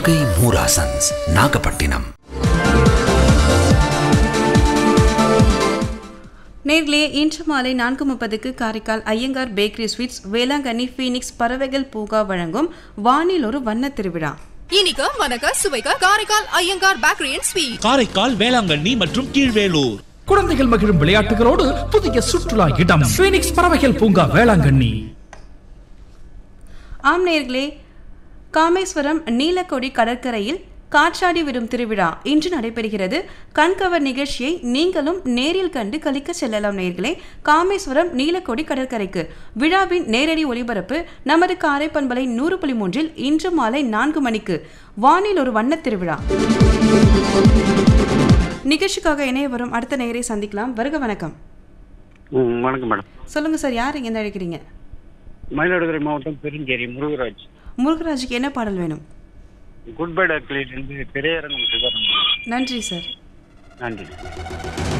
Nagai Moorasans, Nagapattinam. நேர்களே இன்று மாலை 4:30க்கு Karaikal Iyengar bakery sweets Velankanni Phoenix பறவைகள் பூங்கா வழங்கும் வானில் ஒரு வண்ண திருவிழா. இனிக்க மனக்க சுவைக்க Karaikal Iyengar bakery and sweet, Karaikal Velankanni மற்றும் கீழ்வேலூர். குழந்தைகள் மகிழும் விளையாட்டுகளோடு புதிய சுற்றுலா இடம் ஃபீனிக்ஸ் பறவைகள் பூங்கா வேளாங்கண்ணி. ஆம் நேர்களே, காமேஸ்வரம் நீலக்கொடி கடற்கரையில் காற்றாடி விடும் திருவிழா இன்று நடைபெறுகிறது. கண்கவர் நிகழ்ச்சியை நீங்களும் நேரில் கண்டு கழிக்க செல்லலாம். நேர்களே, காமேஸ்வரம் நீலக்கொடி கடற்கரைக்கு விழாவின் நேரடி ஒளிபரப்பு நமது காரை பண்பலை 100.3 இன்று மாலை 4 மணிக்கு வானில் ஒரு வண்ண திருவிழா நிகழ்ச்சிக்காக இணைய வரும் அடுத்த நேரை சந்திக்கலாம். வருக வணக்கம். வணக்கம் மேடம். சொல்லுங்க சார், யார் இங்க அழைக்கிறீங்க? மயிலாடுதுறை மாவட்டம் பெருஞ்சேரி முருகராஜ். முருகராஜுக்கு என்ன பாடல் வேணும்? குட் பை டாக்டரிலிருந்து திரையரங்கம் சிவரம். நன்றி சார். நன்றி.